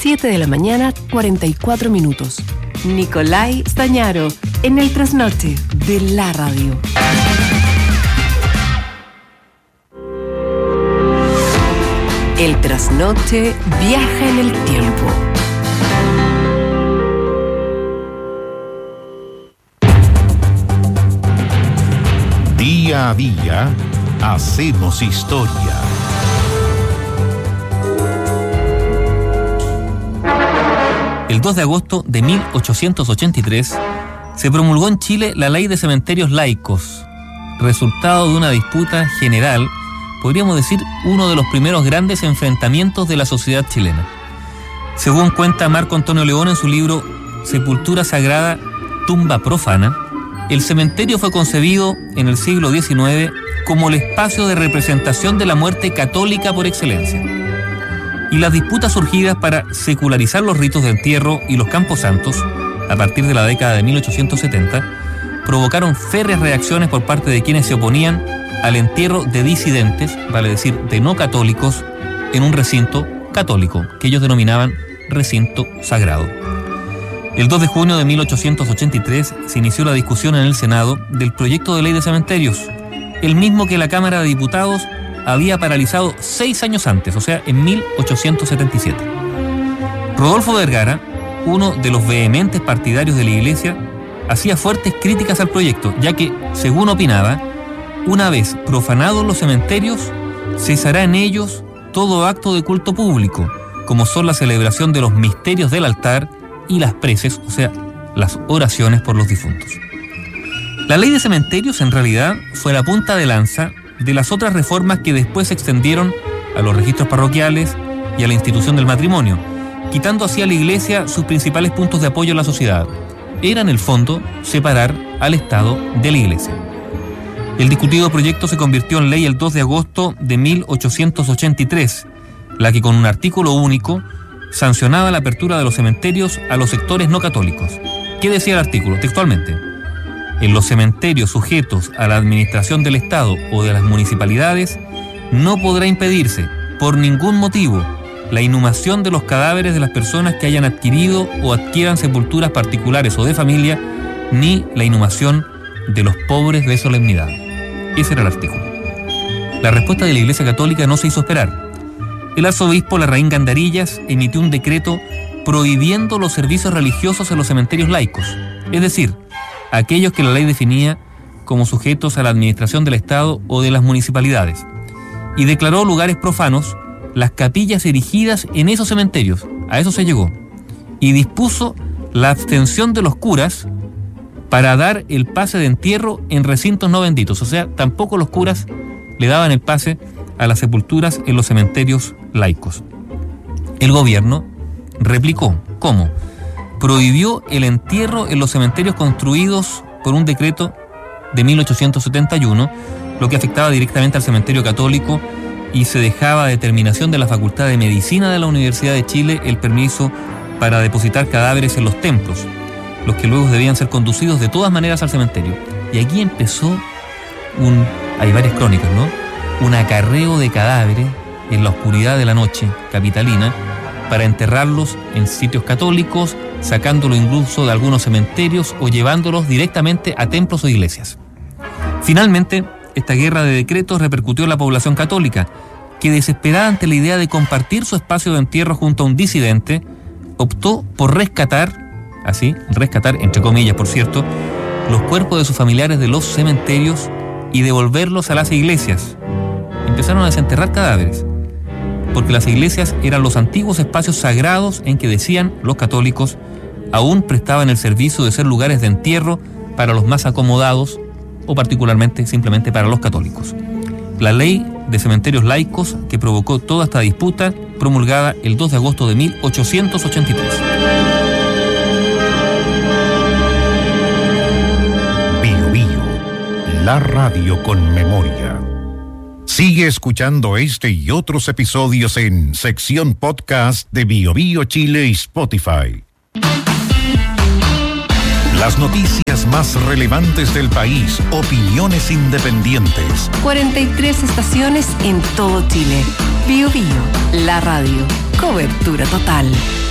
7 de la mañana, 44 minutos. Nicolai Stañaro, en el trasnoche de la radio. El trasnoche viaja en el tiempo. Día a día, hacemos historia. El 2 de agosto de 1883 se promulgó en Chile la Ley de Cementerios Laicos, resultado de una disputa general, podríamos decir uno de los primeros grandes enfrentamientos de la sociedad chilena. Según cuenta Marco Antonio León en su libro Sepultura Sagrada, Tumba Profana, el cementerio fue concebido en el siglo XIX como el espacio de representación de la muerte católica por excelencia. Y las disputas surgidas para secularizar los ritos de entierro y los camposantos, a partir de la década de 1870, provocaron férreas reacciones por parte de quienes se oponían al entierro de disidentes, vale decir, de no católicos, en un recinto católico, que ellos denominaban recinto sagrado. El 2 de junio de 1883 se inició la discusión en el Senado del proyecto de ley de cementerios, el mismo que la Cámara de Diputados había paralizado 6 años antes, o sea, en 1877. Rodolfo Vergara, uno de los vehementes partidarios de la Iglesia, hacía fuertes críticas al proyecto, ya que, según opinaba, una vez profanados los cementerios, cesará en ellos todo acto de culto público, como son la celebración de los misterios del altar y las preces, o sea, las oraciones por los difuntos. La ley de cementerios, en realidad, fue la punta de lanza de las otras reformas que después se extendieron a los registros parroquiales y a la institución del matrimonio, quitando así a la Iglesia sus principales puntos de apoyo en la sociedad. Era, en el fondo, separar al Estado de la Iglesia. El discutido proyecto se convirtió en ley el 2 de agosto de 1883, la que con un artículo único sancionaba la apertura de los cementerios a los sectores no católicos. ¿Qué decía el artículo? Textualmente: en los cementerios sujetos a la administración del Estado o de las municipalidades no podrá impedirse, por ningún motivo, la inhumación de los cadáveres de las personas que hayan adquirido o adquieran sepulturas particulares o de familia, ni la inhumación de los pobres de solemnidad. Ese era el artículo. La respuesta de la Iglesia Católica no se hizo esperar. El arzobispo Larraín Gandarillas emitió un decreto prohibiendo los servicios religiosos en los cementerios laicos, es decir, aquellos que la ley definía como sujetos a la administración del Estado o de las municipalidades, y declaró lugares profanos las capillas erigidas en esos cementerios, a eso se llegó, y dispuso la abstención de los curas para dar el pase de entierro en recintos no benditos, o sea, tampoco los curas le daban el pase a las sepulturas en los cementerios laicos. El gobierno replicó. ¿Cómo? Prohibió el entierro en los cementerios construidos por un decreto de 1871, lo que afectaba directamente al cementerio católico, y se dejaba a determinación de la Facultad de Medicina de la Universidad de Chile el permiso para depositar cadáveres en los templos, los que luego debían ser conducidos de todas maneras al cementerio. Y aquí empezó hay varias crónicas, ¿no? Un acarreo de cadáveres en la oscuridad de la noche capitalina para enterrarlos en sitios católicos, sacándolo incluso de algunos cementerios o llevándolos directamente a templos o iglesias. Finalmente, esta guerra de decretos repercutió en la población católica, que, desesperada ante la idea de compartir su espacio de entierro junto a un disidente, optó por rescatar entre comillas por cierto, los cuerpos de sus familiares de los cementerios y devolverlos a las iglesias. Empezaron a desenterrar cadáveres, porque las iglesias eran los antiguos espacios sagrados en que, decían los católicos, aún prestaban el servicio de ser lugares de entierro para los más acomodados o particularmente simplemente para los católicos. La ley de cementerios laicos que provocó toda esta disputa, promulgada el 2 de agosto de 1883. Bio Bio, la radio con memoria. Sigue escuchando este y otros episodios en sección podcast de Bio Bio Chile y Spotify. Las noticias más relevantes del país, opiniones independientes. 43 estaciones en todo Chile. Bio Bio, la radio. Cobertura total.